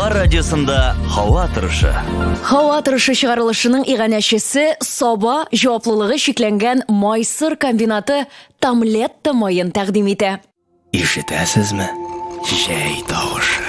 Хабар радиосында һава торышы. Һава торышы чыгарылышының иганәчесе Саба җаваплылыгы шикләнгән майсыр комбинаты Тамлетта майын тәкъдим итә. Ишетәсезме? Җәй тавышы.